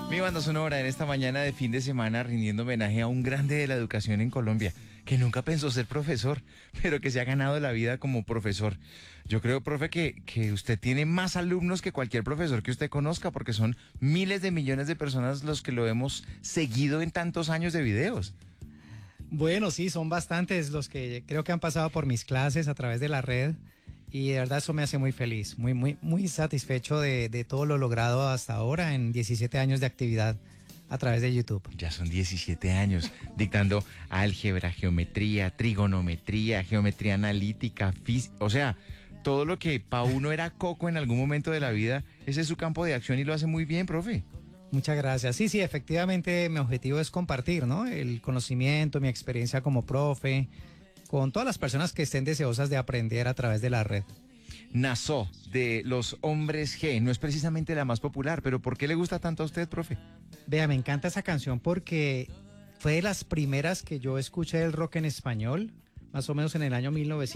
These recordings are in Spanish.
Mi banda sonora en esta mañana de fin de semana rindiendo homenaje a un grande de la educación en Colombia, que nunca pensó ser profesor, pero que se ha ganado la vida como profesor. Yo creo, profe, que usted tiene más alumnos que cualquier profesor que usted conozca, porque son miles de millones de personas los que lo hemos seguido en tantos años de videos. Bueno, sí, son bastantes los que creo que han pasado por mis clases a través de la red y de verdad eso me hace muy feliz, muy satisfecho de todo lo logrado hasta ahora en 17 años de actividad a través de YouTube. Ya son 17 años dictando álgebra, geometría, trigonometría, geometría analítica, física, o sea, todo lo que para uno era coco en algún momento de la vida, ese es su campo de acción y lo hace muy bien, profe. Muchas gracias. Sí, efectivamente mi objetivo es compartir, ¿no? El conocimiento, mi experiencia como profe, con todas las personas que estén deseosas de aprender a través de la red. Nassau, de los Hombres G, no es precisamente la más popular, pero ¿por qué le gusta tanto a usted, profe? Vea, me encanta esa canción porque fue de las primeras que yo escuché del rock en español, más o menos en el año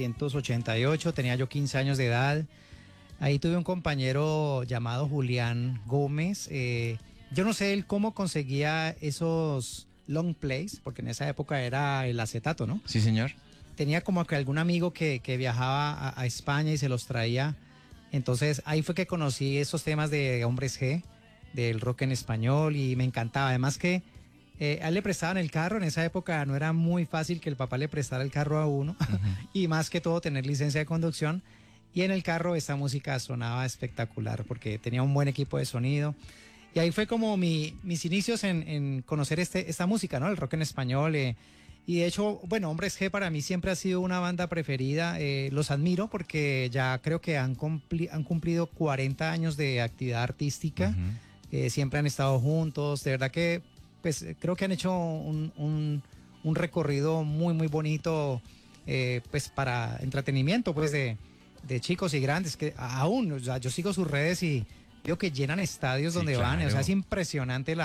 1988, tenía yo 15 años de edad. Ahí tuve un compañero llamado Julián Gómez. Yo no sé él cómo conseguía esos long plays, porque en esa época era el acetato, ¿no? Sí, señor. Tenía como que algún amigo que viajaba a España y se los traía. Entonces ahí fue que conocí esos temas de Hombres G, del rock en español, y me encantaba. Además que a él le prestaban el carro, en esa época no era muy fácil que el papá le prestara el carro a uno, y más que todo tener licencia de conducción. Y en el carro esta música sonaba espectacular porque tenía un buen equipo de sonido. Y ahí fue como mis inicios en conocer esta música, ¿no? El rock en español. Y de hecho, bueno, Hombres G para mí siempre ha sido una banda preferida. Los admiro porque ya creo que han cumplido 40 años de actividad artística. Siempre han estado juntos. De verdad que pues creo que han hecho un recorrido muy bonito pues para entretenimiento pues de chicos y grandes. Que aún, o sea, yo sigo sus redes y veo que llenan estadios donde van. O sea, es impresionante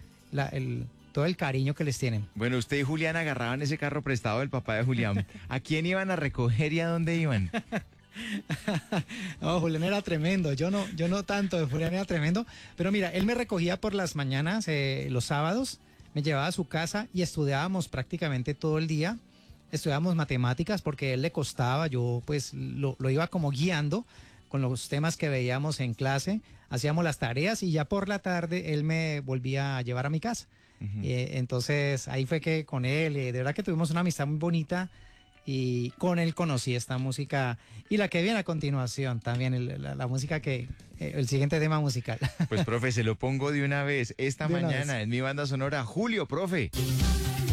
todo el cariño que les tienen. Bueno, usted y Julián agarraban ese carro prestado del papá de Julián. ¿A quién iban a recoger y a dónde iban? No, Julián era tremendo. Yo no tanto, Julián era tremendo. Pero mira, él me recogía por las mañanas, los sábados, me llevaba a su casa y estudiábamos prácticamente todo el día. Estudiábamos matemáticas porque a él le costaba, yo pues lo iba como guiando con los temas que veíamos en clase, hacíamos las tareas y ya por la tarde él me volvía a llevar a mi casa. Entonces ahí fue que con él, de verdad que tuvimos una amistad muy bonita y con él conocí esta música y la que viene a continuación también, la música el siguiente tema musical. Pues profe, se lo pongo de una vez, esta De una mañana vez. en mi banda sonora. Julio, profe.